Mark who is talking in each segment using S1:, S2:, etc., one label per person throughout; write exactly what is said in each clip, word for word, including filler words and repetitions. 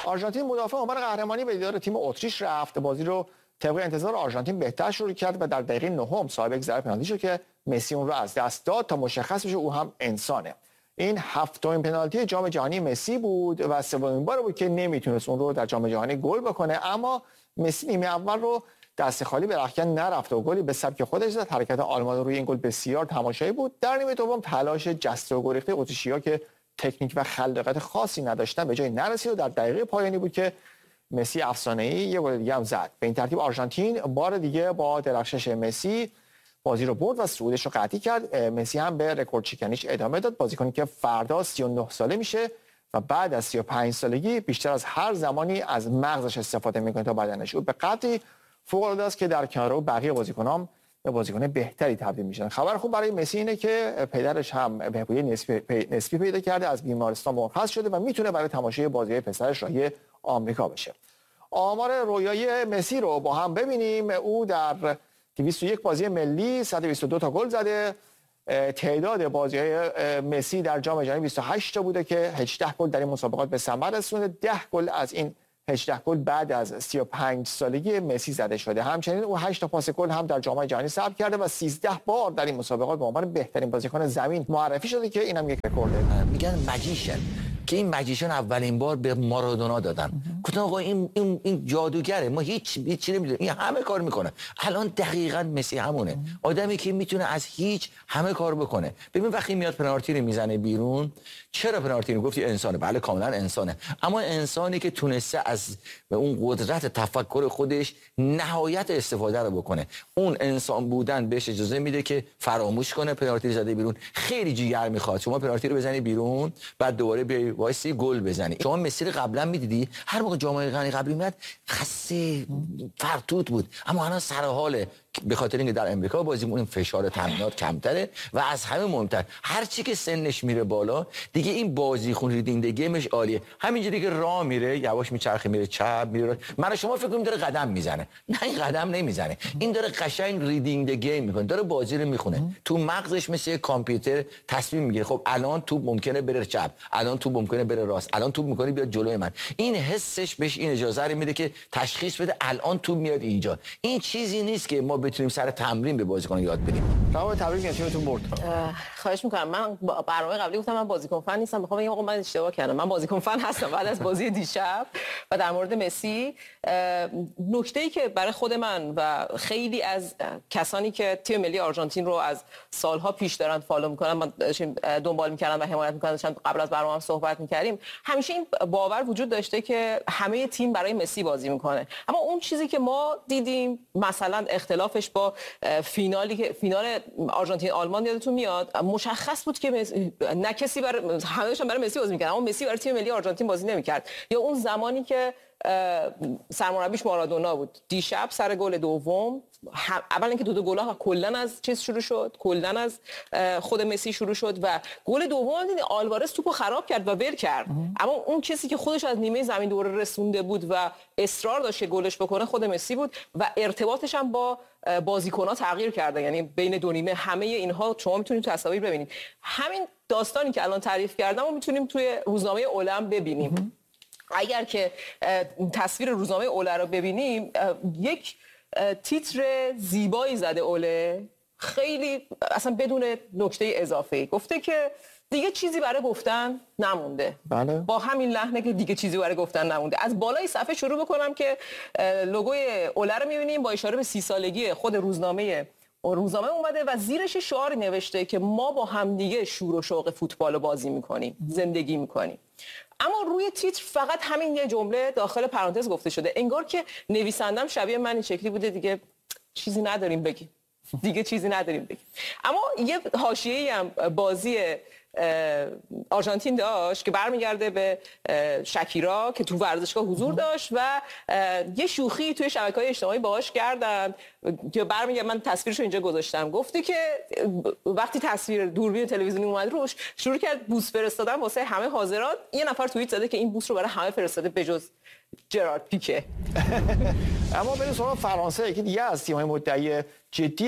S1: آرژانتین مدافع عنوان قهرمانی به دیدار تیم اتریش رفت. بازی رو طبق انتظار آرژانتین بهتر شروع کرد و در دقیقه نهم صاحب یک ضربه پنالتی شد که مسی اون رو از دست داد تا مشخص بشه او هم انسانه. این هفتمین پنالتی جام جهانی مسی بود و سومین بار بود که نمیتونست اون رو در جام جهانی گل بکنه، اما مسی نیمه اول رو دست خالی به رختکن نرفت و گلی به سبک خودش زد. حرکت آلمان روی این گل بسیار تماشایی بود. در نیمه دوم تلاش جست و گریخته اتریشی‌ها که تکنیک و خلاقیت خاصی نداشتن به جای نرسید و در دقیقه پایانی بود که مسی افسانه‌ای یه گل دیگه هم زد. به این ترتیب آرژانتین بار دیگه با درخشش مسی بازی رو برد و صعودش رو قطعی کرد. مسی هم به رکورد شکنیش ادامه داد. بازیکنی که فردا سی و نه ساله میشه و بعد از سی و پنج سالگی بیشتر از هر زمانی از مغزش استفاده میکنه تا بدنش. او به قدری فوق‌العاده است که در کنار او بقیه بازیکنان به بازیکن بهتری تبدیل میشن. خبر خوب برای مسی اینه که پدرش هم بهبودی نسبی, پی... نسبی پیدا کرده، از بیمارستان مرخص شده و میتونه برای تماشای بازی پسرش راهی آمریکا بشه. آمار رویایی مسی رو با هم ببینیم. او در دویست و یک بازی ملی صد و بیست و دو تا گل زده. تعداد بازی‌های مسی در جام جهانی بیست و هشت تا بوده که هجده گل در این مسابقات به ثمر رسونده. ده گل از این هجده گل بعد از سی و پنج سالگی مسی زده شده. همچنین او هشت تا پاس گل هم در جام جهانی ثبت کرده و سیزده بار در این مسابقات به عنوان بهترین بازیکن زمین معرفی شده که اینم یک رکورده.
S2: میگن ماجیشن که این ماجیشن اولین بار به مارادونا دادن. گفتن آقا این این این جادوگره، ما هیچ هیچی نمیدونیم، این همه کار میکنه. الان دقیقاً مسی همونه، آدمی که میتونه از هیچ همه کار بکنه. ببین وقتی میاد پنالتی رو میزنه بیرون، چرا پنالتی رو گفتی انسانه؟ بله کاملا انسانه، اما انسانی که تونسته از اون قدرت تفکر خودش نهایت استفاده رو بکنه. اون انسان بودن بهش اجازه میده که فراموش کنه پنالتی زده بیرون. خیلی جیگر میخواد شما پنالتی رو بزنی بیرون بعد دوباره بیای وایسی گل بزنی. شما مسی رو قبلا میدیدی هر موقع جام جهانی قبلی میاد خسته فرتوت بود، اما الان سر حاله به خاطر اینکه در امریکا بازی اون فشار تمرینات کمتره و از همه مهمتر هر چی که سنش میره بالا دیگه این بازی خون ریدینگ گیمش عالیه. همینجوری که راه میره یواش میچرخه میره چپ میره، من شما فکر کنیم داره قدم میزنه، نه این قدم نمیزنه، این داره قشنگ ریدینگ گیم میکنه، داره بازی رو میخونه. تو مغزش مثل یک کامپیوتر تصمیم میگیره خب الان توپ ممکنه بره چپ، الان توپ ممکنه بره راست، الان توپ میکنه بیاد جلوی من. این حسش بهش این اجازه رو میده که تشخیص بده الان توپ میاد اینجا. این چیزی نیست که ما بتونیم سر تمرین به بازیکن یاد بدیم.
S1: تمام تبریک میگم تیمتون برد.
S3: خواهش میکنم. من برنامه قبلی گفتم من بازیکن فن نیستم، میخوام بگم آقا من اشتباه کردم، من بازیکن فن هستم بعد از بازی دیشب. و در مورد مسی نکته‌ای که برای خود من و خیلی از کسانی که تیم ملی آرژانتین رو از سالها پیش دارن فالو میکنن، من دنبال میکردم و حمایت میکنم، چون قبل از برنامه صحبت میکردیم، همیشه این باور وجود داشته که همه تیم برای مسی بازی میکنه. اما اون چیزی که ما دیدیم مثلا اختلافش با فینالی که فینال آرژانتین آلمان یادتون میاد، مشخص بود که مسی... نه کسی برای همه‌شون برای مسی بازی میکرد اما مسی برای تیم ملی آرژانتین بازی نمیکرد. یا اون زمانی که سرمربیش مارادونا بود، دیشب سر گل دوم اول اینکه دو تا گل‌ها کلا از چیز شروع شد، کلا از خود مسی شروع شد و گل دوم دیدی آلوارز توپو خراب کرد و ول کرد. اما اون کسی که خودش از نیمه زمین دوره رسونده بود و اصرار داشت گلش بکنه خود مسی بود و ارتباطش هم با بازیکن‌ها تغییر کرده. یعنی بین دو نیمه همه اینها شما میتونید تو تصاویر ببینید. همین داستانی که الان تعریف کردم رو میتونیم توی روزنامه اولم ببینیم. اگر که تصویر روزنامه اوله رو ببینیم، یک تیتر زیبایی زده اوله، خیلی اصلا بدون نکته اضافه‌ای گفته که دیگه چیزی برای گفتن نمونده.
S1: بله.
S3: با همین لحنه که دیگه چیزی برای گفتن نمونده. از بالای صفحه شروع بکنم که لوگوی اوله رو می‌بینیم با اشاره به سی سالگی خود روزنامه روزنامه اومده و زیرش شعاری نوشته که ما با همدیگه شور و شوق فوتبال بازی می‌کنیم، زندگی می‌کنیم. اما روی تیتر فقط همین یه جمله داخل پرانتز گفته شده، انگار که نویسندم شبیه من این شکلی بوده دیگه چیزی نداریم بگیم، دیگه چیزی نداریم بگیم. اما یه حاشیه‌ای هم بازی آرژانتین داشت که برمیگرده به شکیرا که تو ورزشگاه حضور داشت و یه شوخی توی شبکه‌های اجتماعی باهاش کردن که برمیگرده، من تصویرشو اینجا گذاشتم، گفته که وقتی تصویر دوربین تلویزیونی اومد روش شروع کرد بوس فرستادن واسه همه حاضران. یه نفر توییت زده که این بوس رو برای همه فرستاده بجز جرارد پیکه.
S1: اما بریم سراغ فرانسه، یکی دیگه از تیم‌های مدعی جدی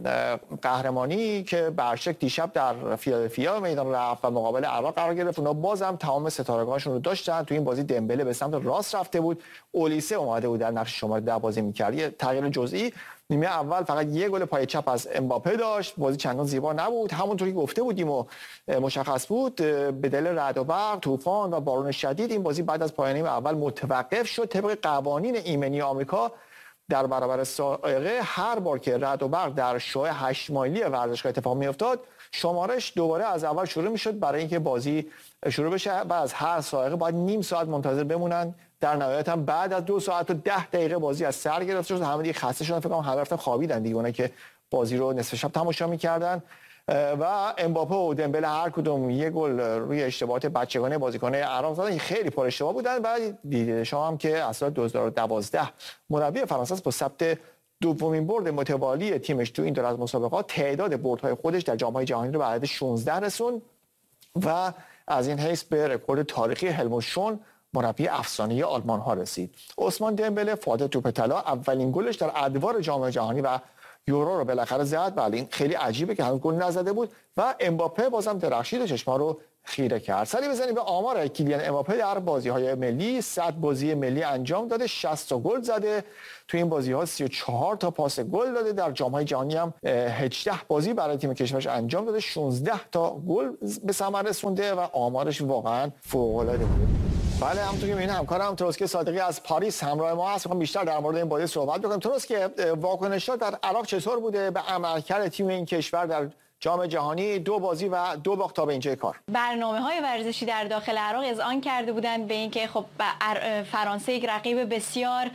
S1: قهرمانی که برشک دیشب در فیلادلفیا میدان رفت و مقابل عراق قرار گرفت. اونا بازم تمام ستارگانشون رو داشتن. تو این بازی دمبله به سمت راست رفته بود، اولیسه اومده بود در نقش شماره ده بازی می‌کرد. یه تغییر جزئی نیمه اول فقط یه گل پای چپ از امباپه داشت. بازی چندان زیبا نبود، همونطوری که گفته بودیم و مشخص بود به دلیل رعد و برق، طوفان و بارون شدید این بازی بعد از پایان نیمه اول متوقف شد. طبق قوانین ایمنی آمریکا در برابر سائقه هر بار که رعد و برق در شعاع هشت مایلی ورزشگاه اتفاق میافتاد شمارش دوباره از اول شروع میشد برای اینکه بازی شروع بشه و از هر سائقه باید نیم ساعت منتظر بمونن. در نهایت هم بعد از دو ساعت و ده دقیقه بازی از سر گرفته شد. همه دیگه خسته شدن، فکر کنم همه رفتن خوابیدن دیگه اونایی که بازی رو نصف شب تماشا می‌کردن. و امباپه و دمبله هر کدوم یه گل روی اشتباهات بچگانه بازیکن‌های عراق زدن، خیلی پر اشتباه بودن. و دیده شما هم که از سال دو هزار و دوازده مربی فرانسه با ثبت دومین برد متوالی تیمش تو این دور از مسابقات تعداد بردهای خودش در جام‌های جهانی رو به عدد شانزده رسوند و از این حیث به رکورد تاریخی هلموت شون مربی افسانه آلمان ها رسید. عثمان دمبله فاتح توپ طلا اولین گلش در ادوار جام جهانی و یورو رو بالاخره زد. بله این خیلی عجیبه که هنوز گل نزده بود. و امباپه بازم درخشید و چشما رو خیره کرد. سری بزنیم به آمار کیلیان امباپه در بازی‌های ملی. صد بازی ملی انجام داده، شصت تا گل زده. تو این بازی‌ها سی و چهار تا پاس گل داده. در جام‌های جهانی هم هجده بازی برای تیم کشورش انجام داده، شانزده تا گل به ثمر رسونده و آمارش واقعا فوق‌العاده بود. بله همونطور که می‌بینید همکارم تروسکی صادقی از پاریس همراه ما هست. می‌خوام بیشتر در مورد این بازی صحبت بکنم. تروسکی، واکنش‌ها در عراق چطور بوده به عملکرد تیم این کشور در جام جهانی؟ دو بازی و دو باخت تا به اینجای کار.
S4: برنامه‌های ورزشی در داخل عراق اذعان کرده بودند به اینکه خب فرانسه یک رقیب بسیار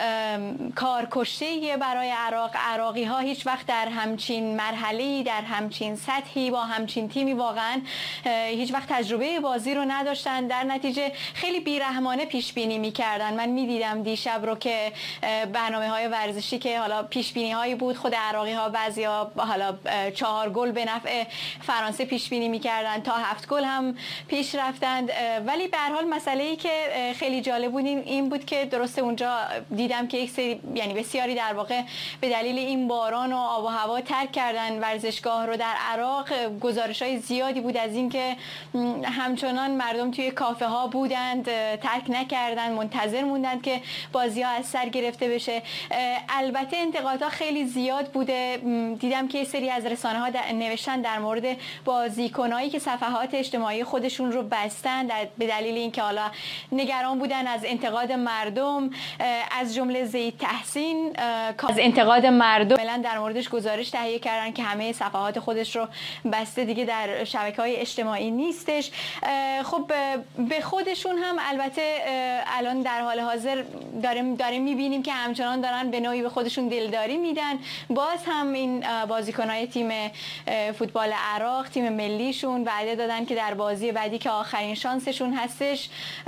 S4: کارکشته‌ای برای عراق. عراقی‌ها هیچ وقت در همچین مرحله‌ای، در همچین سطحی، با همچین تیمی واقعا هیچ وقت تجربه بازی رو نداشتن. در نتیجه خیلی بی‌رحمانه پیش بینی می‌کردن. من می‌دیدم دیشب رو که برنامه‌های ورزشی که حالا پیش بینی‌هایی بود، خود عراقی‌ها بعضیا حالا چهار گل به نفع فرانسه پیش بینی می‌کردن، تا هفت گل هم پیش رفتند. ولی به هر حال مسئله‌ای که خیلی جالب بود این بود که درسته اونجا دیدم که یک سری یعنی بسیاری در واقع به دلیل این باران و آب و هوا ترک کردن ورزشگاه رو. در عراق گزارش‌های زیادی بود از اینکه همچنان مردم توی کافه ها بودند، ترک نکردند، منتظر موندند که بازی‌ها از سر گرفته بشه. البته انتقادها خیلی زیاد بوده. دیدم که سری از رسانه‌ها نوشتن در مورد بازیکنایی که صفحات اجتماعی خودشون رو بستن به دلیل اینکه حالا نگران بودن از انتقاد مردم، از جمله زید تحسین از انتقاد مردم فعلا در موردش گزارش تهیه کردن که همه صفحات خودش رو بسته، دیگه در شبکه‌های اجتماعی نیستش. خب به خودشون هم البته الان در حال حاضر داریم داریم می‌بینیم که همچنان دارن به نوعی به خودشون دلداری میدن. باز هم این بازیکن‌های تیم فوتبال عراق، تیم ملیشون، وعده دادن که در بازی بعدی که آخرین شانسشون هستش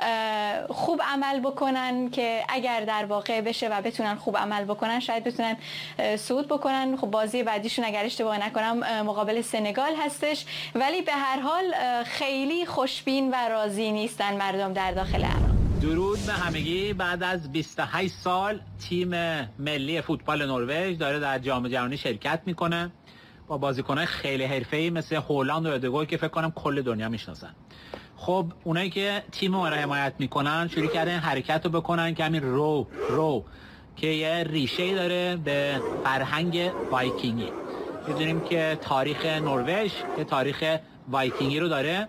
S4: خوب عمل بکنن، که اگر در واقع بشه و بتونن خوب عمل بکنن شاید بتونن صعود بکنن. خب بازی بعدیشون اگر اشتباه نکنم مقابل سنگال هستش. ولی به هر حال خیلی خوشبین و راضی نیستن مردم در داخل عراق.
S5: درود به همگی. بعد از بیست و هشت سال تیم ملی فوتبال نروژ داره در جام جهانی شرکت میکنه با بازیکن‌های خیلی حرفه‌ای مثل هولند و اودگوی که فکر کنم کل دنیا میشناسن. خب اونایی که تیم رو حمایت میکنن شروع کردن حرکت رو بکنن که همین رو رو که یه ریشه‌ای داره به فرهنگ وایکینگی. می‌دونیم که تاریخ نروژ که تاریخ وایکینگی رو داره.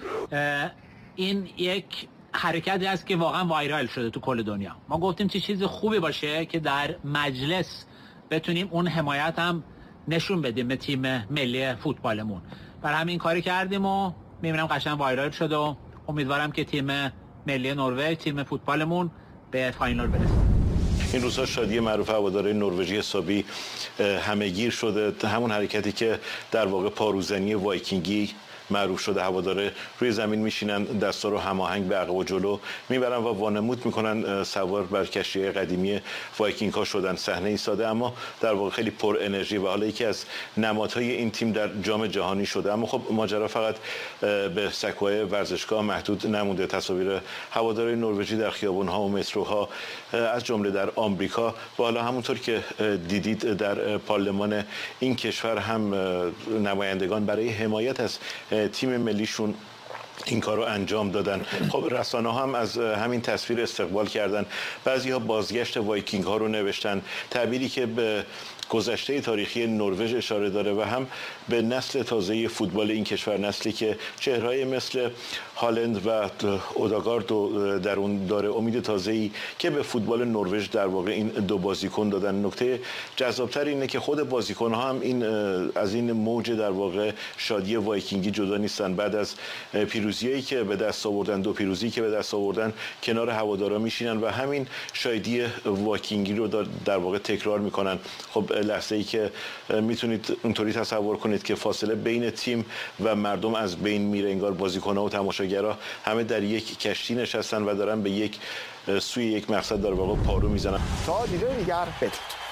S5: این یک حرکتی است که واقعا وایرال شده تو کل دنیا. ما گفتیم چه چیز خوبی باشه که در مجلس بتونیم اون حمایت هم نشون بدیم به تیم ملی فوتبالمون. برای همین کاری کردیم و می‌بینم قشنگ وایرال شد و امیدوارم که تیم ملی نروژ، تیم فوتبالمون به فاینال برسه.
S6: این روزها شادی معروف هواداری نروژی حسابی همه‌گیر شده. همون حرکتی که در واقع پاروزنی وایکینگی معروف شده هواداره روی زمین میشینن، دستا رو هماهنگ به عقب و جلو میبرن و وانمود میکنن سوار بر کشتی قدیمی وایکینگ ها شدن. صحنه ایستاده اما در واقع خیلی پر انرژی و حالا یکی از نمادهای این تیم در جام جهانی شده. اما خب ماجرا فقط به سکوی ورزشگاه محدود نمونده. تصاویر هوادارهای نروژی در خیابون‌ها و متروها از جمله در آمریکا و حالا همونطور که دیدید در پارلمان این کشور هم نمایندگان برای حمایت از تیم ملیشون این کار رو انجام دادن. خب رسانه هم از همین تصویر استقبال کردن. بعضی‌ها بازگشت وایکینگ ها رو نوشتن، تعبیری که به گذشته تاریخی نروژ اشاره داره و هم به نسل تازه فوتبال این کشور، نسلی که چهره‌ای مثل هالند و اوداگارد در اون داره، امید تازه‌ای که به فوتبال نروژ در واقع این دو بازیکن دادن. نکته جذابتر اینه که خود بازیکن‌ها هم این از این موج در واقع شادی وایکینگی جدا نیستن. بعد از پیروزیایی که به دست آوردن، دو پیروزی که به دست آوردن، کنار هوادارا میشینن و همین شادی وایکینگی رو در واقع تکرار میکنن. خب لحظه‌ای که میتونید اونطوری تصور کنید که فاصله بین تیم و مردم از بین میره، انگار بازیکن‌ها و تماشاگرها همه در یک کشتی نشستن و دارن به یک سوی یک مقصد در واقع پارو میزنن.
S1: تا دیدار دیگر بدرود.